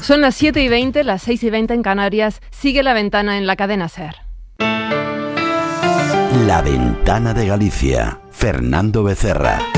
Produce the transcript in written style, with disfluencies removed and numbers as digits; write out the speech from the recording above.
Son las 7:20, las 6:20 en Canarias. Sigue La Ventana en la cadena SER. La Ventana de Galicia. Fernando Becerra.